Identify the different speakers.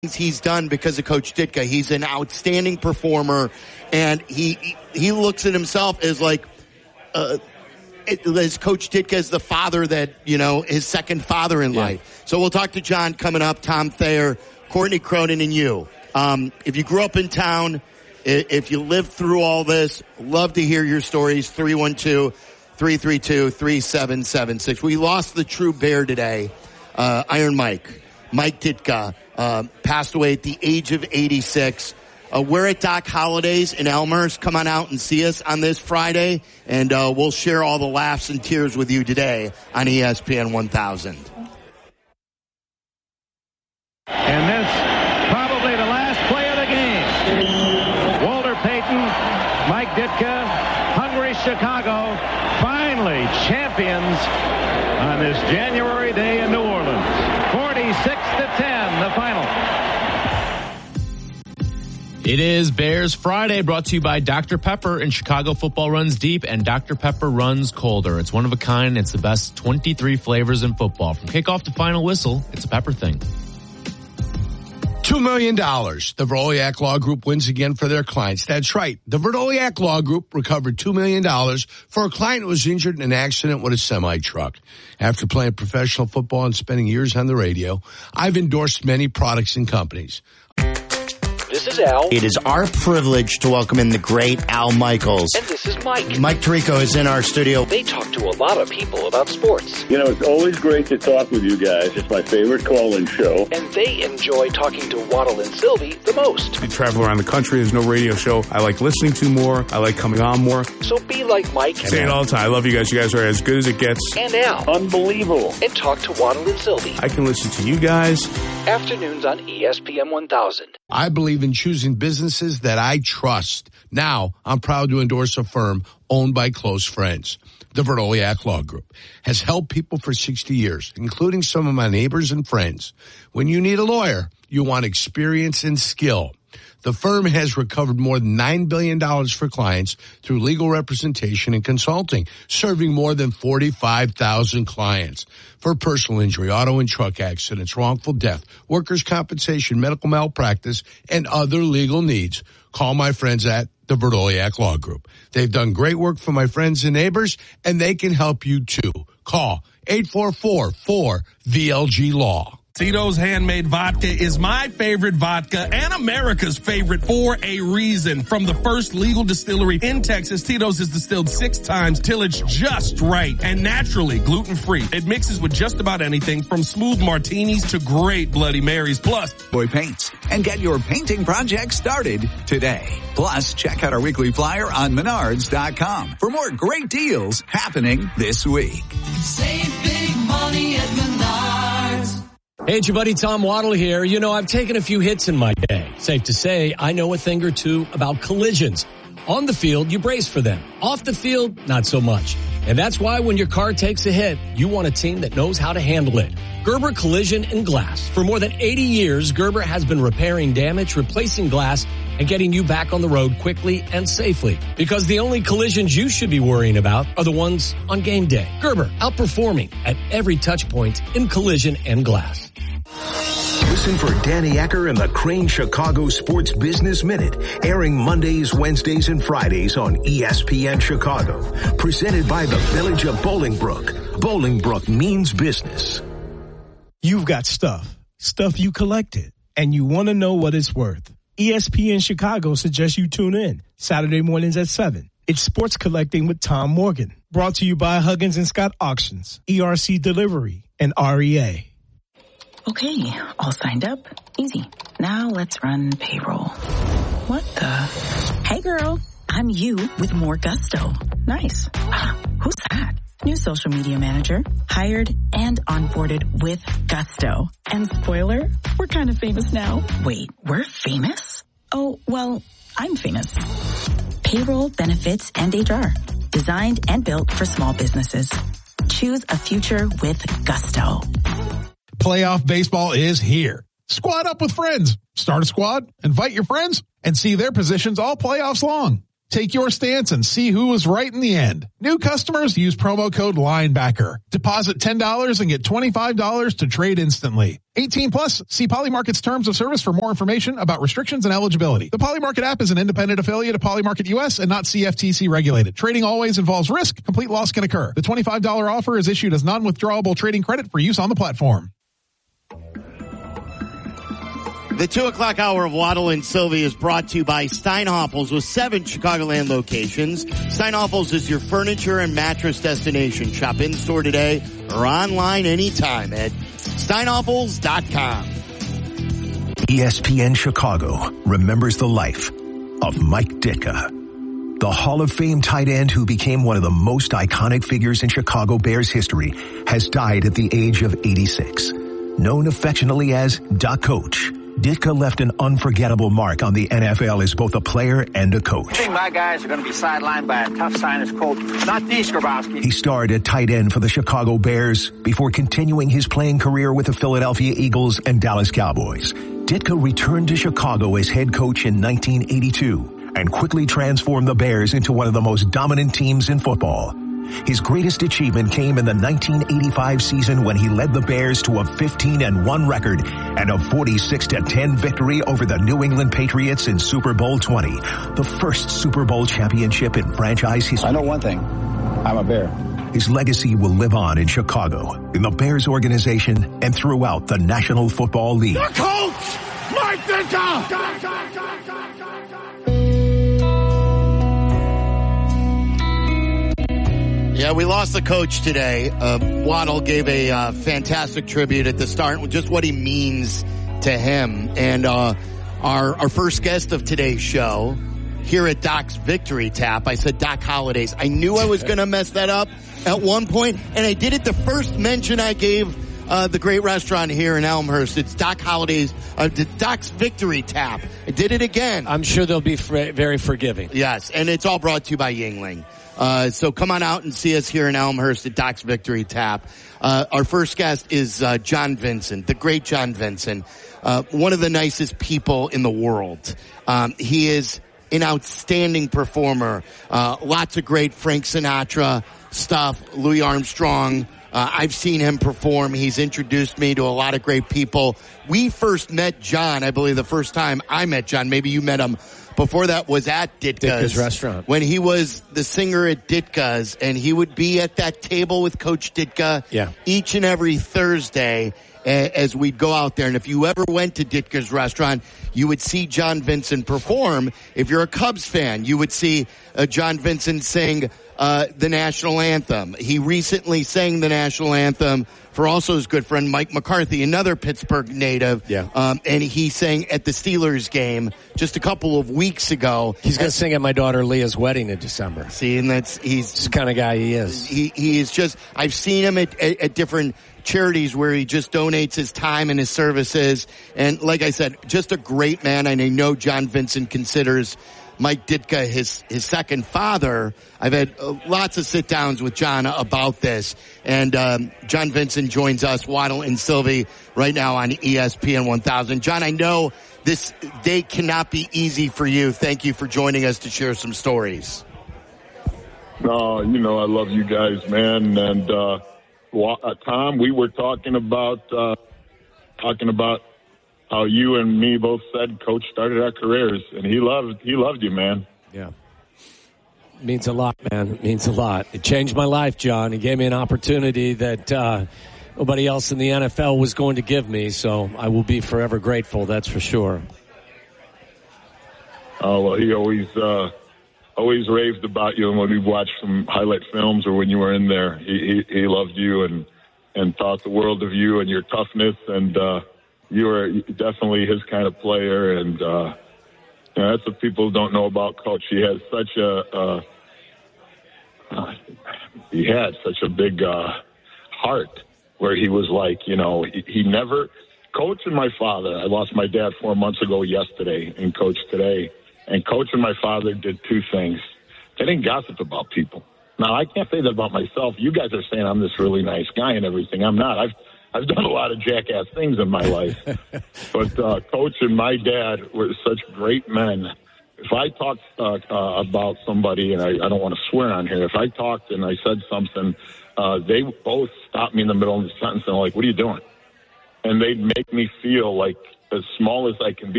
Speaker 1: he's done because of Coach Ditka. He's an outstanding performer, and he looks at himself as like as Coach Ditka is the father that, his second father in life. So we'll talk to John coming up, Tom Thayer, Courtney Cronin, and you. If you grew up in town, if you lived through all this, love to hear your stories. 312-332-3776. We lost the true bear today, Iron Mike Ditka. Passed away at the age of 86. We're at Doc Holiday's in Elmhurst. Come on out and see us on this Friday, and we'll share all the laughs and tears with you today on ESPN 1000.
Speaker 2: And this, probably the last play of the game. Walter Payton, Mike Ditka, hungry Chicago, finally champions on this January day in New Orleans. 46-10, the final.
Speaker 3: It is Bears Friday, brought to you by Dr. Pepper, and Chicago football runs deep and Dr. Pepper runs colder. It's one of a kind. It's the best 23 flavors in football. From kickoff to final whistle, it's a Pepper thing.
Speaker 4: $2 million. The Verdoliak Law Group wins again for their clients. That's right. The Verdoliak Law Group recovered $2 million for a client who was injured in an accident with a semi-truck. After playing professional football and spending years on the radio, I've endorsed many products and companies.
Speaker 5: This is Al.
Speaker 1: It is our privilege to welcome in the great Al Michaels.
Speaker 5: And this is Mike.
Speaker 1: Mike Tirico is in our studio.
Speaker 5: They talk to a lot of people about sports.
Speaker 6: It's always great to talk with you guys. It's my favorite call-in show.
Speaker 5: And they enjoy talking to Waddle and Sylvie the most.
Speaker 7: I travel around the country. There's no radio show I like listening to more. I like coming on more.
Speaker 5: So be like Mike.
Speaker 7: I say it all the time. I love you guys. You guys are as good as it gets.
Speaker 5: And Al.
Speaker 6: Unbelievable.
Speaker 5: And talk to Waddle and Sylvie.
Speaker 7: I can listen to you guys.
Speaker 5: Afternoons on ESPN 1000.
Speaker 4: I believe in choosing businesses that I trust. Now, I'm proud to endorse a firm owned by close friends. The Verdoliak Law Group has helped people for 60 years, including some of my neighbors and friends. When you need a lawyer, you want experience and skill. The firm has recovered more than $9 billion for clients through legal representation and consulting, serving more than 45,000 clients for personal injury, auto and truck accidents, wrongful death, workers' compensation, medical malpractice, and other legal needs. Call my friends at the Verdoliak Law Group. They've done great work for my friends and neighbors, and they can help you too. Call 844-4VLG-LAW.
Speaker 8: Tito's Handmade Vodka is my favorite vodka and America's favorite for a reason. From the first legal distillery in Texas, Tito's is distilled 6 times till it's just right and naturally gluten-free. It mixes with just about anything from smooth martinis to great Bloody Marys. Plus,
Speaker 9: Boy Paints, and get your painting project started today. Plus, check out our weekly flyer on Menards.com for more great deals happening this week.
Speaker 10: Save big money at Menards.
Speaker 11: Hey, it's your buddy Tom Waddle here. I've taken a few hits in my day. Safe to say, I know a thing or two about collisions. On the field, you brace for them. Off the field, not so much. And that's why when your car takes a hit, you want a team that knows how to handle it. Gerber Collision and Glass. For more than 80 years, Gerber has been repairing damage, replacing glass, and getting you back on the road quickly and safely. Because the only collisions you should be worrying about are the ones on game day. Gerber, outperforming at every touch point in collision and glass.
Speaker 12: Listen for Danny Ecker and the Crane Chicago Sports Business Minute, airing Mondays, Wednesdays, and Fridays on ESPN Chicago. Presented by the Village of Bolingbrook. Bolingbrook means business.
Speaker 13: You've got stuff you collected, and you want to know what it's worth. ESPN Chicago suggests you tune in Saturday mornings at 7. It's Sports Collecting with Tom Morgan. Brought to you by Huggins and Scott Auctions, ERC Delivery, and REA.
Speaker 14: Okay, all signed up. Easy. Now let's run payroll. What the? Hey girl, I'm you with more gusto. Nice. Who's that? New social media manager, hired and onboarded with gusto. And spoiler, we're kind of famous now. Wait, we're famous? Oh, well, I'm famous. Payroll, benefits, and HR. Designed and built for small businesses. Choose a future with gusto.
Speaker 15: Playoff baseball is here. Squad up with friends. Start a squad, invite your friends, and see their positions all playoffs long. Take your stance and see who was right in the end. New customers use promo code LINEBACKER. Deposit $10 and get $25 to trade instantly. 18 plus. See Polymarket's terms of service for more information about restrictions and eligibility. The Polymarket app is an independent affiliate of Polymarket US and not CFTC regulated. Trading always involves risk. Complete loss can occur. The $25 offer is issued as non-withdrawable trading credit for use on the platform.
Speaker 1: The 2 o'clock hour of Waddle and Sylvie is brought to you by Steinhoffels with 7 Chicagoland locations. Steinhoffels is your furniture and mattress destination. Shop in-store today or online anytime at steinhoffels.com.
Speaker 12: ESPN Chicago remembers the life of Mike Ditka. The Hall of Fame tight end who became one of the most iconic figures in Chicago Bears history has died at the age of 86. Known affectionately as Doc Coach, Ditka left an unforgettable mark on the NFL as both a player and a coach.
Speaker 16: I think my guys are going to be sidelined by a tough sinus cold, not these Grabowski.
Speaker 12: He starred at tight end for the Chicago Bears before continuing his playing career with the Philadelphia Eagles and Dallas Cowboys. Ditka returned to Chicago as head coach in 1982 and quickly transformed the Bears into one of the most dominant teams in football. His greatest achievement came in the 1985 season when he led the Bears to a 15-1 record and a 46-10 victory over the New England Patriots in Super Bowl 20, the first Super Bowl championship in franchise history.
Speaker 16: I know one thing. I'm a Bear.
Speaker 12: His legacy will live on in Chicago, in the Bears organization, and throughout the National Football League.
Speaker 10: The coach, Mike Ditka!
Speaker 1: Yeah, we lost the coach today. Waddle gave a fantastic tribute at the start, just what he means to him. And our first guest of today's show here at Doc's Victory Tap, I said Doc Holidays. I knew I was going to mess that up at one point, and I did it the first mention I gave the great restaurant here in Elmhurst. It's Doc Holidays, Doc's Victory Tap. I did it again.
Speaker 11: I'm sure they'll be very forgiving.
Speaker 1: Yes, and it's all brought to you by Yingling. So come on out and see us here in Elmhurst at Doc's Victory Tap. Our first guest is John Vincent, the great John Vincent, one of the nicest people in the world. He is an outstanding performer. Lots of great Frank Sinatra stuff, Louis Armstrong. I've seen him perform. He's introduced me to a lot of great people. We first met John, I believe the first time I met John, maybe you met him before that, was at Ditka's
Speaker 11: restaurant.
Speaker 1: When he was the singer at Ditka's, and he would be at that table with Coach Ditka each and every Thursday as we'd go out there. And if you ever went to Ditka's restaurant, you would see John Vincent perform. If you're a Cubs fan, you would see John Vincent sing the national anthem. He recently sang the national anthem for also his good friend Mike McCarthy, another Pittsburgh native. And he sang at the Steelers game just a couple of weeks ago.
Speaker 11: He's going to sing at my daughter Leah's wedding in December.
Speaker 1: See, and he's
Speaker 11: the kind of guy he is.
Speaker 1: He is just, I've seen him at different charities where he just donates his time and his services. And like I said, just a great man. And I know John Vincent considers Mike Ditka his second father. I've had lots of sit downs with John about this. And John Vincent joins us, Waddle and Sylvie, right now on ESPN 1000. John, I know this day cannot be easy for you. Thank you for joining us to share some stories.
Speaker 17: No, you know I love you guys, man. And Tom, we were talking about how you and me both said Coach started our careers, and he loved you, man.
Speaker 11: Yeah. It means a lot, man. It means a lot. It changed my life, John. He gave me an opportunity that nobody else in the NFL was going to give me, so I will be forever grateful, that's for sure.
Speaker 17: Oh, well, he always raved about you, and when we watched some highlight films or when you were in there, he loved you and thought the world of you and your toughness, and you are definitely his kind of player, and that's what people don't know about Coach. He has such a big heart, where he was like, he never. Coach and my father. I lost my dad 4 months ago yesterday, and Coach today. And Coach and my father did two things. They didn't gossip about people. Now I can't say that about myself. You guys are saying I'm this really nice guy and everything. I'm not. I've done a lot of jackass things in my life. But Coach and my dad were such great men if I talked about somebody, and I don't want to swear on here, if I talked and I said something, they both stopped me in the middle of the sentence and like, what are you doing? And they'd make me feel like as small as I can be.